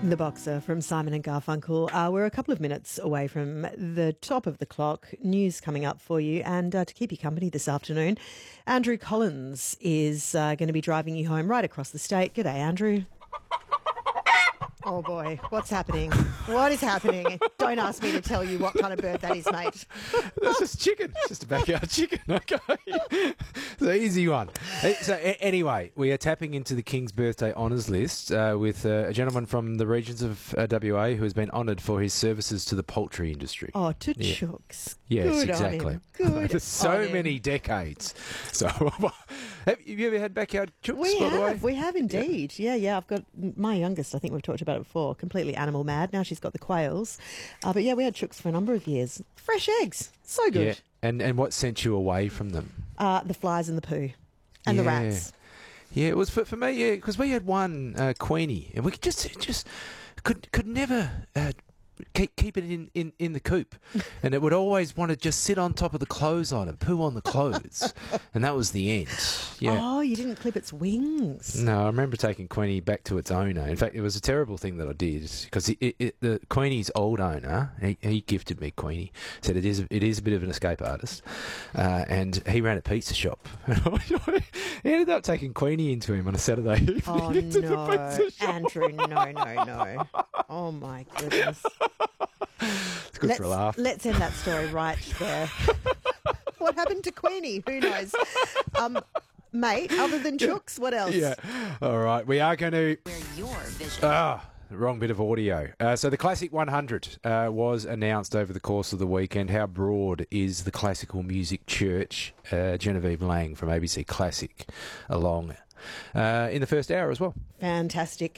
The Boxer from Simon and Garfunkel. We're a couple of minutes away from the top of the clock. News coming up for you. And to keep you company this afternoon, Andrew Collins is going to be driving you home right across the state. G'day, Andrew. Oh, boy. What's happening? What is happening? Don't ask me to tell you what kind of bird that is, mate. That's just chicken. It's just a backyard chicken, okay? It's an easy one. So anyway, we are tapping into the King's Birthday Honours list with a gentleman from the regions of WA who has been honoured for his services to the poultry industry. Oh, to chooks. Yes, Good exactly. On him. Good so on him. many decades. So, have you ever had backyard chooks, by the way? We have indeed. Yeah. I've got my youngest, I think we've talked about it before, completely animal mad. Now she's got the quails. But yeah, we had chooks for a number of years. Fresh eggs. So good. Yeah. And what sent you away from them? The flies and the poo. And the rats. Yeah, it was for me, yeah, because we had one Queenie, and we just could never keep it in the coop, and it would always want to just sit on top of the clothes on and poo on the clothes, and that was the end. Yeah. Oh, you didn't clip its wings. No, I remember taking Queenie back to its owner. In fact, it was a terrible thing that I did because the Queenie's old owner, he gifted me Queenie, said it is a bit of an escape artist, and he ran a pizza shop. He ended up taking Queenie into him on a Saturday evening. Oh, no. Andrew, no. Oh, my goodness. It's good for a laugh. Let's end that story right there. What happened to Queenie? Who knows? Mate, other than chooks, what else? Yeah. All right. We are going to... wrong bit of audio. So the Classic 100 was announced over the course of the weekend. How broad is the classical music church? Genevieve Lang from ABC Classic along in the first hour as well. Fantastic.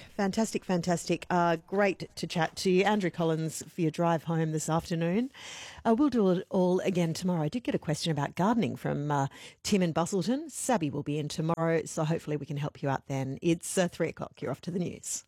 Great to chat to you. Andrew Collins for your drive home this afternoon. We'll do it all again tomorrow. I did get a question about gardening from Tim in Bustleton. Sabby will be in tomorrow, so hopefully we can help you out then. It's 3 o'clock. You're off to the news.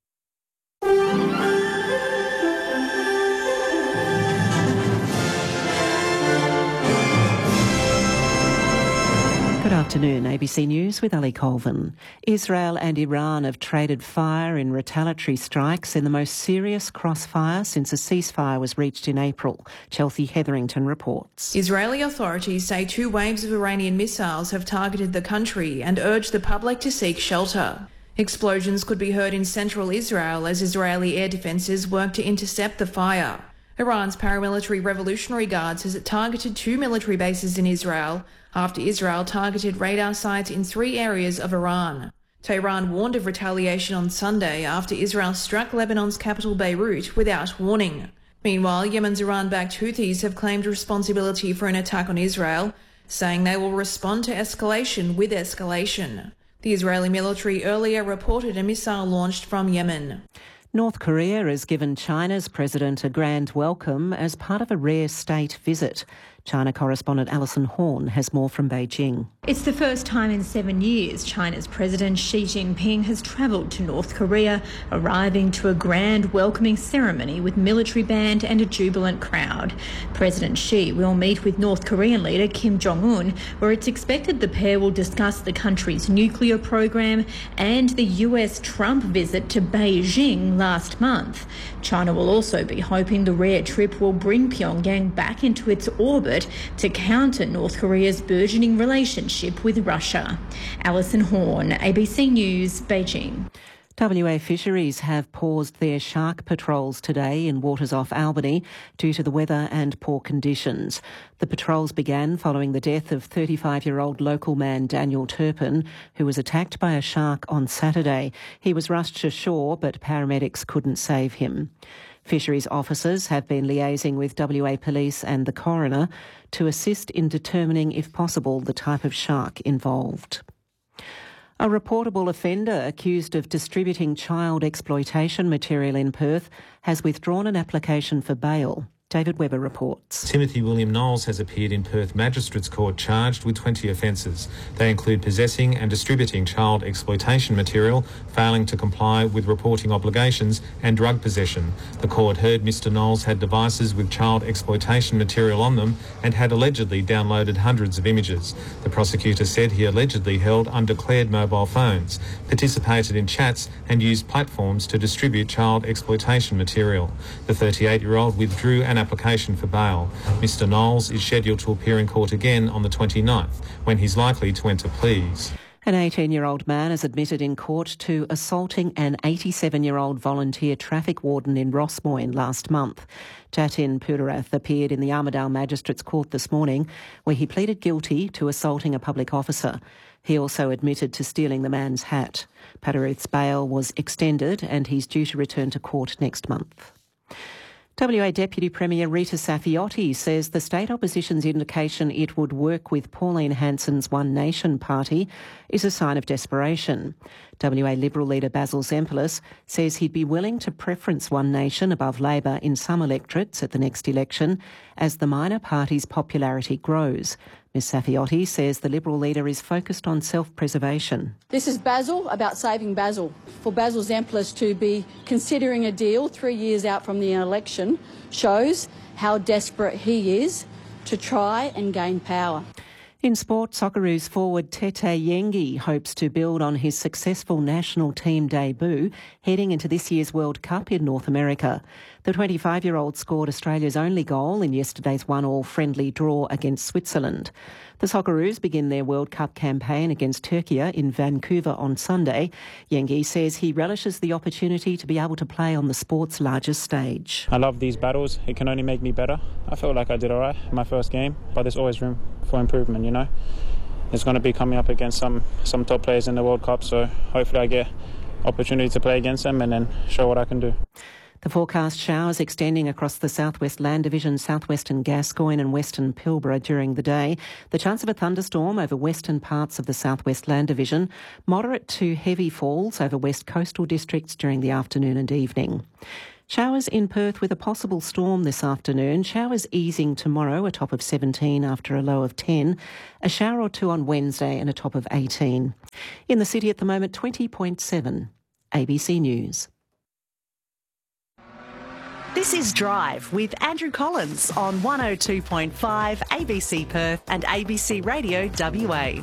Good afternoon, ABC News with Ali Colvin. Israel and Iran have traded fire in retaliatory strikes in the most serious crossfire since a ceasefire was reached in April. Chelsea Hetherington reports. Israeli authorities say 2 waves of Iranian missiles have targeted the country and urged the public to seek shelter. Explosions could be heard in central Israel as Israeli air defences work to intercept the fire. Iran's paramilitary Revolutionary Guards has targeted 2 military bases in Israel after Israel targeted radar sites in 3 areas of Iran. Tehran warned of retaliation on Sunday after Israel struck Lebanon's capital Beirut without warning. Meanwhile, Yemen's Iran-backed Houthis have claimed responsibility for an attack on Israel, saying they will respond to escalation with escalation. The Israeli military earlier reported a missile launched from Yemen. North Korea has given China's president a grand welcome as part of a rare state visit. China correspondent Alison Horn has more from Beijing. It's the first time in 7 years China's President Xi Jinping has travelled to North Korea, arriving to a grand welcoming ceremony with military band and a jubilant crowd. President Xi will meet with North Korean leader Kim Jong-un, where it's expected the pair will discuss the country's nuclear program and the US Trump visit to Beijing last month. China will also be hoping the rare trip will bring Pyongyang back into its orbit to counter North Korea's burgeoning relationship with Russia. Alison Horn, ABC News, Beijing. WA Fisheries have paused their shark patrols today in waters off Albany due to the weather and poor conditions. The patrols began following the death of 35-year-old local man Daniel Turpin, who was attacked by a shark on Saturday. He was rushed to shore, but paramedics couldn't save him. Fisheries officers have been liaising with WA Police and the coroner to assist in determining, if possible, the type of shark involved. A reportable offender accused of distributing child exploitation material in Perth has withdrawn an application for bail. David Webber reports. Timothy William Knowles has appeared in Perth Magistrates Court charged with 20 offences. They include possessing and distributing child exploitation material, failing to comply with reporting obligations and drug possession. The court heard Mr Knowles had devices with child exploitation material on them and had allegedly downloaded hundreds of images. The prosecutor said he allegedly held undeclared mobile phones, participated in chats and used platforms to distribute child exploitation material. The 38-year-old withdrew an application for bail. Mr Knowles is scheduled to appear in court again on the 29th, when he's likely to enter pleas. An 18-year-old man is admitted in court to assaulting an 87-year-old volunteer traffic warden in Rossmoyne last month. Jatin Pudarath appeared in the Armidale Magistrates Court this morning, where he pleaded guilty to assaulting a public officer. He also admitted to stealing the man's hat. Pudarath's bail was extended and he's due to return to court next month. WA Deputy Premier Rita Saffioti says the state opposition's indication it would work with Pauline Hanson's One Nation party is a sign of desperation. WA Liberal leader Basil Zempilas says he'd be willing to preference One Nation above Labor in some electorates at the next election as the minor party's popularity grows. Ms Saffioti says the Liberal leader is focused on self-preservation. This is Basil about saving Basil. For Basil Zempilas to be considering a deal 3 years out from the election shows how desperate he is to try and gain power. In sport, Socceroos forward Tete Yengi hopes to build on his successful national team debut heading into this year's World Cup in North America. The 25-year-old scored Australia's only goal in yesterday's 1-1 friendly draw against Switzerland. The Socceroos begin their World Cup campaign against Turkey in Vancouver on Sunday. Yengi says he relishes the opportunity to be able to play on the sport's largest stage. I love these battles. It can only make me better. I feel like I did all right in my first game, but there's always room for improvement, you know. It's going to be coming up against some top players in the World Cup, so hopefully I get opportunity to play against them and then show what I can do. The forecast showers extending across the Southwest Land Division, southwestern Gascoyne and western Pilbara during the day. The chance of a thunderstorm over western parts of the Southwest Land Division. Moderate to heavy falls over west coastal districts during the afternoon and evening. Showers in Perth with a possible storm this afternoon. Showers easing tomorrow, a top of 17 after a low of 10. A shower or two on Wednesday and a top of 18. In the city at the moment, 20.7. ABC News. This is Drive with Andrew Collins on 102.5 ABC Perth and ABC Radio WA.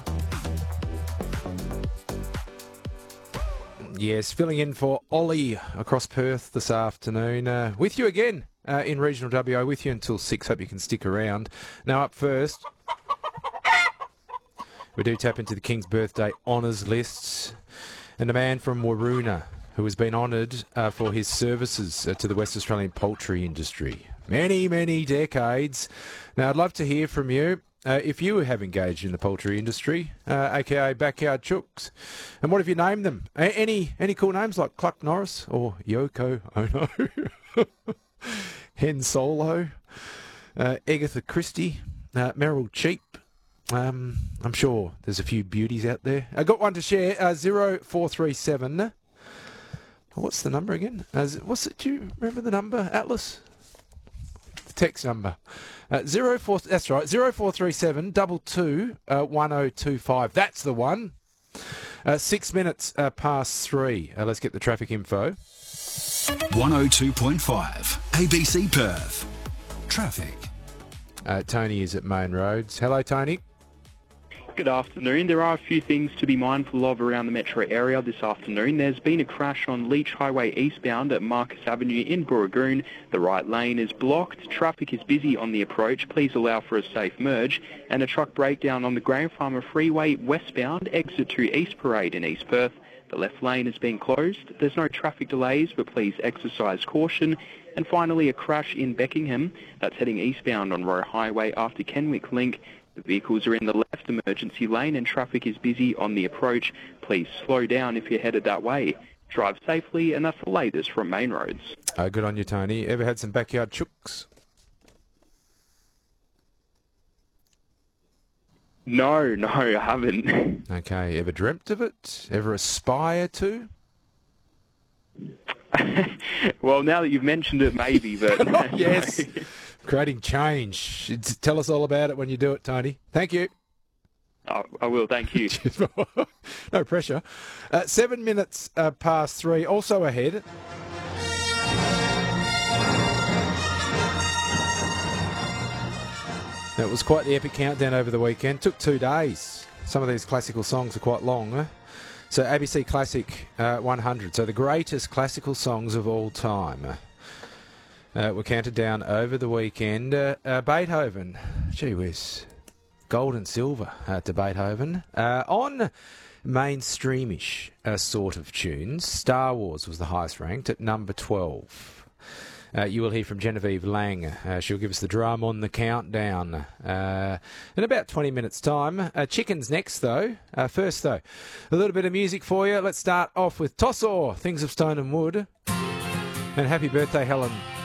Yes, filling in for Ollie across Perth this afternoon. With you again in regional WA, with you until 6. Hope you can stick around. Now up first, we do tap into the King's Birthday honours lists. And a man from Waroona who has been honoured for his services to the West Australian poultry industry. Many, many decades. Now, I'd love to hear from you if you have engaged in the poultry industry, aka Backyard Chooks. And what have you named them? Any cool names like Cluck Norris or Yoko Ono? Hen Solo, Agatha Christie, Meryl Cheap. I'm sure there's a few beauties out there. I got one to share, 0437... What's the number again? What's it? Do you remember the number, Atlas? The text number. that's right, 0437 22 1025. That's the one. 6 minutes past 3. Let's get the traffic info. 102.5 ABC Perth. Traffic. Tony is at Main Roads. Hello, Tony. Good afternoon. There are a few things to be mindful of around the metro area this afternoon. There's been a crash on Leach Highway eastbound at Marcus Avenue in Booragoon. The right lane is blocked. Traffic is busy on the approach. Please allow for a safe merge. And a truck breakdown on the Graham Farmer Freeway westbound, exit to East Parade in East Perth. The left lane has been closed. There's no traffic delays, but please exercise caution. And finally, a crash in Beckingham. That's heading eastbound on Roe Highway after Kenwick Link. The vehicles are in the left emergency lane and traffic is busy on the approach. Please slow down if you're headed that way. Drive safely, and that's the latest from Main Roads. Good on you, Tony. Ever had some backyard chooks? No, I haven't. Okay. Ever dreamt of it? Ever aspire to? Well, now that you've mentioned it, maybe, but... Yes. Creating change. Tell us all about it when you do it, Tony. Thank you. I will, thank you. No pressure. 7 minutes past 3. Also ahead. It was quite the epic countdown over the weekend. Took 2 days. Some of these classical songs are quite long. So ABC Classic 100. So the greatest classical songs of all time were counted down over the weekend. Beethoven. Gee whiz. Gold and silver to Beethoven. On mainstreamish sort of tunes, Star Wars was the highest ranked at number 12. You will hear from Genevieve Lang. She'll give us the drum on the countdown in about 20 minutes' time. Chicken's next, though. First, though, a little bit of music for you. Let's start off with Tosaw, Things of Stone and Wood. And happy birthday, Helen